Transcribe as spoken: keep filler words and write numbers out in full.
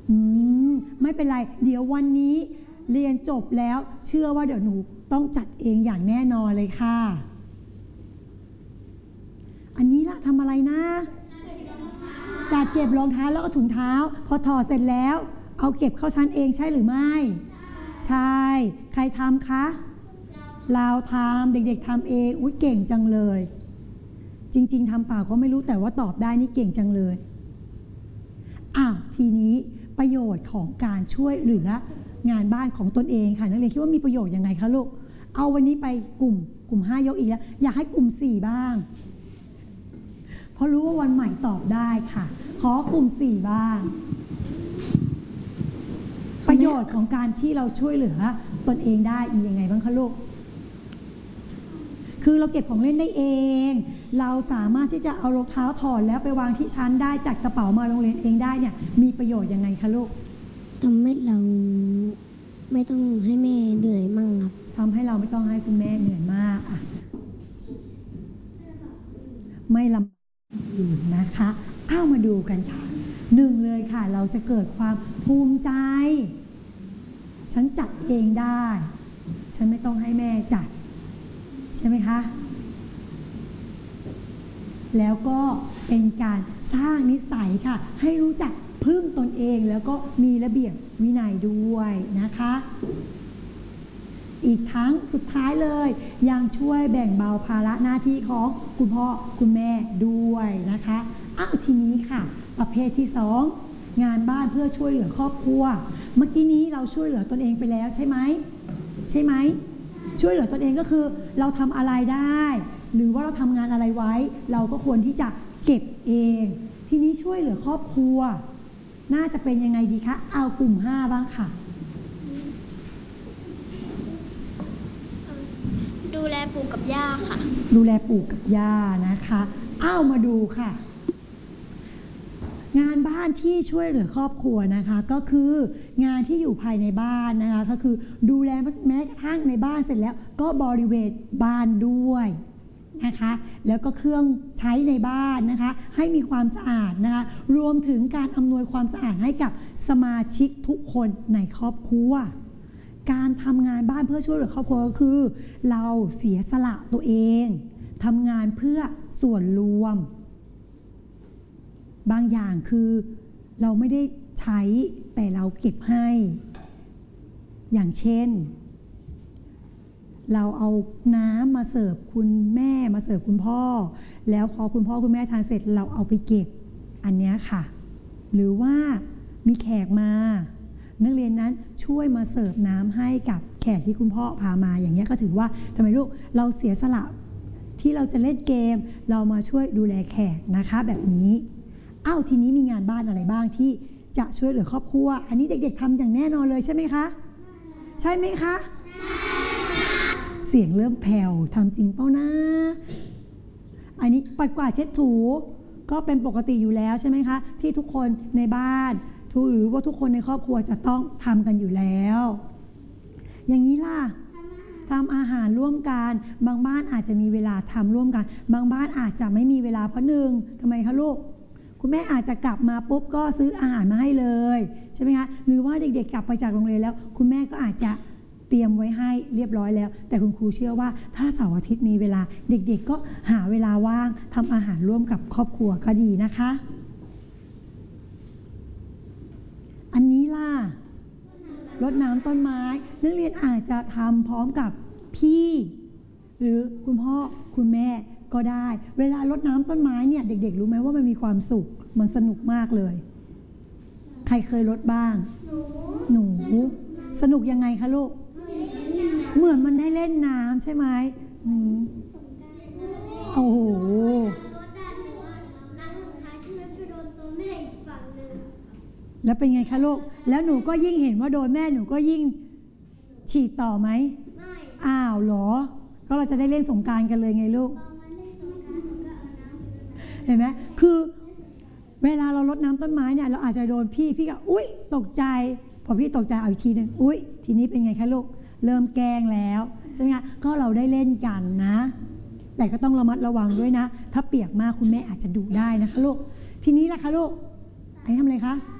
อืมไม่เป็นไรเดี๋ยววันนี้เรียนจบแล้วเชื่อว่าเดี๋ยวหนูต้องจัดเองอย่างแน่นอนเลยค่ะอันนี้ล่ะทำอะไรนะจัดเก็บรองเท้าแล้วก็ถุงเท้าพอถอดเสร็จแล้วเอาเก็บเข้าชั้นเองใช่หรือไม่ใช่ใครทำคะเราทำเด็กๆทำเองอุ๊ยเก่งจังเลยจริงๆทำเปล่าก็ไม่รู้แต่ว่าตอบได้นี่เก่งจังเลยอ้าวทีนี้ประโยชน์ของการช่วยเหลืองานบ้านของตนเองค่ะนักเรียนคิดว่ามีประโยชน์ยังไงคะลูกเอาวันนี้ไปกลุ่มกลุ่มห้ายกอีกแล้วอยากให้กลุ่มสี่บ้างเพราะรู้ว่าวันใหม่ตอบได้ค่ะขอกลุ่มสี่บ้างประโยชน์ของการที่เราช่วยเหลือตนเองได้มียังไงบ้างคะลูกคือเราเก็บของเล่นได้เองเราสามารถที่จะเอารองเท้าถอดแล้วไปวางที่ชั้นได้จัดกระเป๋ามาโรงเรียนเองได้เนี่ยมีประโยชน์ยังไงคะลูกทำให้เราไม่ต้องให้แม่เหนื่อยมากครับทำให้เราไม่ต้องให้คุณแม่เหนื่อยมากอ่ะไม่ลำบากอื่นนะคะอ้าวมาดูกันค่ะหนึ่งเลยค่ะเราจะเกิดความภูมิใจฉันจัดเองได้ฉันไม่ต้องให้แม่จัดใช่ไหมคะแล้วก็เป็นการสร้างนิสัยค่ะให้รู้จักพึ่งตนเองแล้วก็มีระเบียบวินัยด้วยนะคะอีกทั้งสุดท้ายเลยยังช่วยแบ่งเบาภาระหน้าที่ของคุณพ่อคุณแม่ด้วยนะคะอ้าวทีนี้ค่ะประเภทที่สองงานบ้านเพื่อช่วยเหลือครอบครัวเมื่อกี้นี้เราช่วยเหลือตนเองไปแล้วใช่ไหมใช่ไหมช่วยเหลือตนเองก็คือเราทำอะไรได้หรือว่าเราทำงานอะไรไว้เราก็ควรที่จะเก็บเองทีนี้ช่วยเหลือครอบครัวน่าจะเป็นยังไงดีคะเอากลุ่มห้าบ้างค่ะดูแลปู่กับย่าค่ะดูแลปู่กับย่านะคะอ้าวมาดูค่ะงานบ้านที่ช่วยเหลือครอบครัวนะคะก็คืองานที่อยู่ภายในบ้านนะคะก็คือดูแลแม้กระทั่งในบ้านเสร็จแล้วก็บริเวณบ้านด้วยนะคะแล้วก็เครื่องใช้ในบ้านนะคะให้มีความสะอาดนะคะรวมถึงการอำนวยความสะอาดให้กับสมาชิกทุกคนในครอบครัวการทำงานบ้านเพื่อช่วยเหลือครอบครัวก็คือเราเสียสละตัวเองทำงานเพื่อส่วนรวมบางอย่างคือเราไม่ได้ใช้แต่เราเก็บให้อย่างเช่นเราเอาน้ำมาเสิร์ฟคุณแม่มาเสิร์ฟคุณพ่อแล้วพอคุณพ่อคุณแม่ทานเสร็จเราเอาไปเก็บอันนี้ค่ะหรือว่ามีแขกมานักเรียนนั้นช่วยมาเสิร์ฟน้ำให้กับแขกที่คุณพ่อพามาอย่างนี้ก็ถือว่าทำไมลูกเราเสียสละที่เราจะเล่นเกมเรามาช่วยดูแลแขกนะคะแบบนี้อ้าวทีนี้มีงานบ้านอะไรบ้างที่จะช่วยเหลือครอบครัวอันนี้เด็กๆทำอย่างแน่นอนเลยใช่ไหมคะใช่ไหมคะเสียงเริ่มแผ่วทำจริงเปล่านะอันนี้ปัดกวาดเช็ดถูก็เป็นปกติอยู่แล้วใช่ไหมคะที่ทุกคนในบ้านหรือว่าทุกคนในครอบครัวจะต้องทำกันอยู่แล้วอย่างนี้ล่ะทำอาหารร่วมกันบางบ้านอาจจะมีเวลาทำร่วมกันบางบ้านอาจจะไม่มีเวลาเพราะหนึ่งทำไมคะลูกคุณแม่อาจจะกลับมาปุ๊บก็ซื้ออาหารมาให้เลยใช่ไหมคะหรือว่าเด็กๆกลับไปจากโรงเรียนแล้วคุณแม่ก็อาจจะเตรียมไว้ให้เรียบร้อยแล้วแต่คุณครูเชื่อว่าถ้าเสาร์อาทิตย์มีเวลาเด็กๆก็หาเวลาว่างทำอาหารร่วมกับครอบครัวก็ดีนะคะอันนี้ล่ะรดน้ำต้นไม้นักเรียนอาจจะทำพร้อมกับพี่หรือคุณพ่อคุณแม่ก็ได้เวลารดน้ำต้นไม้เนี่ยเด็กๆรู้ไหมว่ามันมีความสุขมันสนุกมากเลยใครเคยรดบ้างหนูสนุกยังไงคะลูกเหมือนมันได้เล่นน้ำใช่ไหมโอ้โหแล้วเป็นไงคะลูกแล้วหนูก็ยิ่งเห็นว่าโดนแม่หนูก็ยิ่งฉีดต่อไหมไม่อ้าวเหรอก็เราจะได้เล่นสงกรานต์กันเลยไงลูกเห็นไหมคือเวลาเรารดน้ำต้นไม้เนี่ยเราอาจจะโดนพี่พี่ก็อุ๊ยตกใจพอพี่ตกใจเอาอีกทีหนึ่งอุ๊ยทีนี้เป็นไงคะลูกเริ่มแกล้งแล้วใช่ไหมคะก็เราได้เล่นกันนะแต่ก็ต้องระมัดระวังด้วยนะถ้าเปียกมากคุณแม่อาจจะดุได้นะคะลูกทีนี้ล่ะคะลูกอันนี้ทำอะไรคะ